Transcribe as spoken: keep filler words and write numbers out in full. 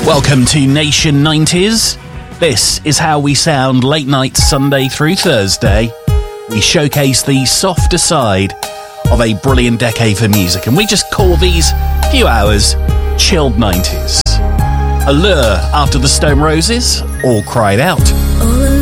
Welcome to Nation nineties. This is how we sound late night Sunday through Thursday. We showcase the softer side of a brilliant decade for music, and we just call these few hours chilled nineties. Allure after the Stone Roses, All Cried Out. All